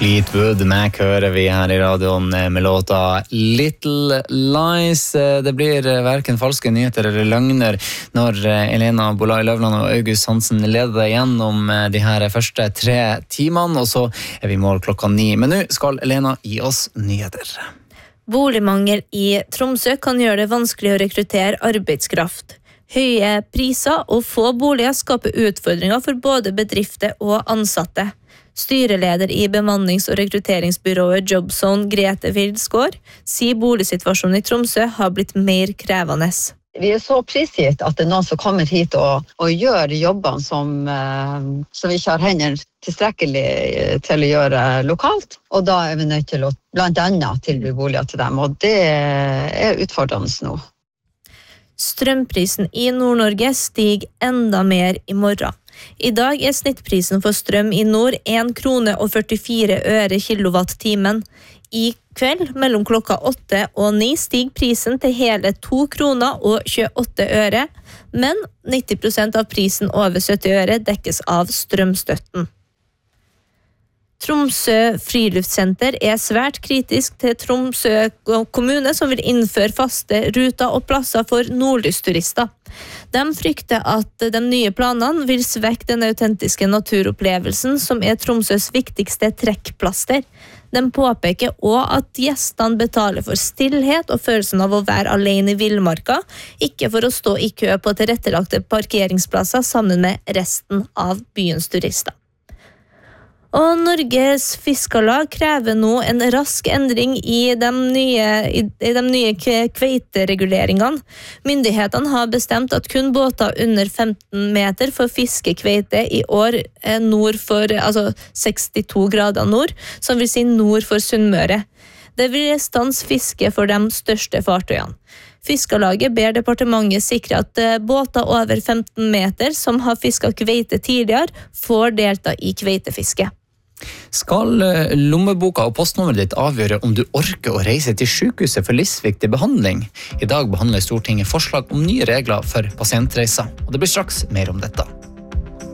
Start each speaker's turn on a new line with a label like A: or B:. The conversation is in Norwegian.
A: Fleetwood Mac hører vi her I radioen med låta Little Lies. Det blir hverken falske nyheter eller løgner når Elena Bolai Løvland og August Hansen leder gjennom de her første 3 timene, og så vi mål klokka 9. Men nå skal Elena gi oss nyheter.
B: Boligmangel I Tromsø kan gjøre det vanskelig å rekruttere arbeidskraft. Høye priser og få boliger skaper utfordringer for både bedrifter og ansatte. Styreleder I bemannings- og rekrutteringsbyrået Jobzone, Grete Vildsgaard, sier boligsituasjonen I Tromsø har blitt mer krevende.
C: Vi så prisgitt at det noen som kommer hit og gjør jobbene som vi ikke har hender tilstrekkelig til å gjøre lokalt. Og da vi nødt til å blant annet tilby boliger til dem, og det utfordrende nå.
B: Strømprisen I Nord-Norge stiger enda mer I morgen. I dag snittprisen for strøm I nord 1 krone og 44 øre kilowattimen. I kveld mellom klokka 8 og 9 stiger prisen til hele 2 kroner og 28 øre, men 90% av prisen over 70 øre dekkes av strømstøtten. Tromsø Friluftssenter svært kritisk til Tromsø kommune som vil innføre faste ruter og plasser for nordlysturister. De frykter at de nye planene vil svekke den autentiske naturopplevelsen som Tromsøs viktigste trekkplaster. De påpeker også at gjestene betaler for stillhet og følelsen av å være alene I villmarka, ikke for å stå I kø på tilrettelagte parkeringsplasser sammen med resten av byens turister. Og Norges Fiskarlag krever nå en rask endring I de nye kveitereguleringene. Myndighetene har bestemt at kun båter under 15 meter får fiske kveite I år nord for 62 grader nord, som vil si nord for Sunnmøre. Det vil stans fiske for de største fartøyene. Fiskarlaget ber departementet sikre at båter over 15 meter som har fisket kveite tidligere får delta I kveitefiske.
A: Skal lommeboka og postnummeret ditt avgjøre om du orker å reise til sykehuset for livsviktig behandling? I dag behandler Stortinget forslag om nye regler for pasientreiser, og det blir straks mer om dette.